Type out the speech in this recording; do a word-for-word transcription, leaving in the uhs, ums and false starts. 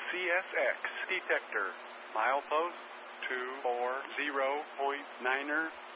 C S X detector. Milepost two four zero point niner.